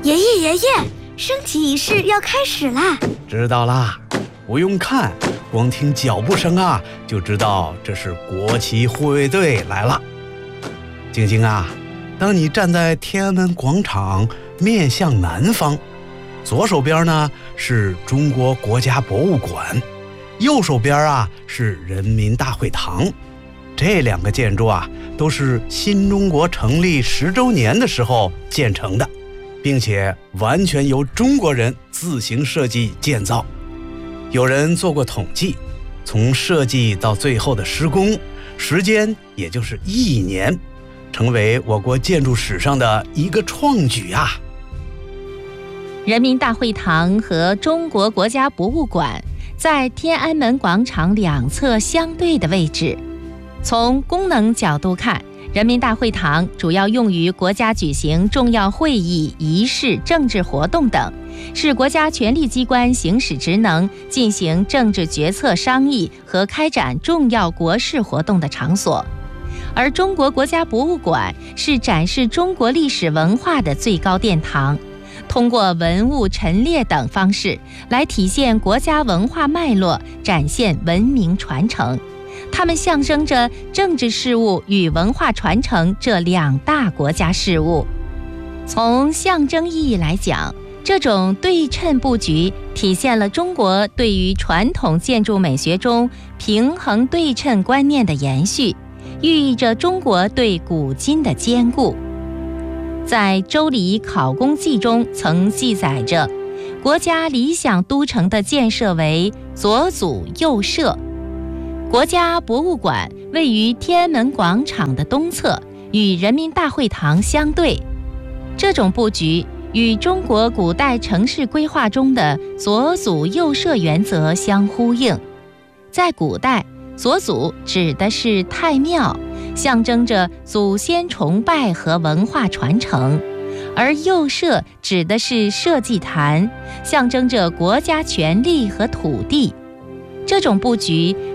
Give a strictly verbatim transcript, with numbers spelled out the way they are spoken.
爷爷爷爷，升旗仪式要开始啦！ 知道啦，不用看，光听脚步声啊，就知道这是国旗护卫队来了。晶晶啊，当你站在天安门广场，面向南方，左手边呢是中国国家博物馆，右手边啊是人民大会堂。这两个建筑啊，都是新中国成立十周年的时候建成的，并且完全由中国人自行设计建造。有人做过统计，从设计到最后的施工时间也就是一年，成为我国建筑史上的一个创举啊！ 人民大会堂和中国国家博物馆在天安门广场两侧相对的位置。从功能角度看，人民大会堂主要用于国家举行重要会议、仪式、政治活动等，是国家权力机关行使职能、进行政治决策商议和开展重要国事活动的场所。而中国国家博物馆是展示中国历史文化的最高殿堂，通过文物陈列等方式来体现国家文化脉络，展现文明传承。它们象征着政治事务与文化传承这两大国家事务。从象征意义来讲，这种对称布局体现了中国对于传统建筑美学中平衡对称观念的延续，寓意着中国对古今的坚固。在《周礼考工记》中曾记载着，国家理想都城的建设为左祖右社。国家博物馆位于天安门广场的东侧，与人民大会堂相对。这种布局与中国古代城市规划中的左祖右社原则相呼应。在古代，左祖指的是太庙，象征着祖先崇拜和文化传承，而右社指的是社稷坛，象征着国家权力和土地。这种布局